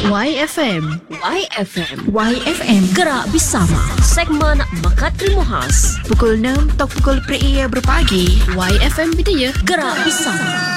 YFM. YFM. YFM. Gerak bersama. Segmen Bakat Ilmu Khas. Pukul 6 atau pukul 3 berpagi. YFM Bidaya. Gerak bersama.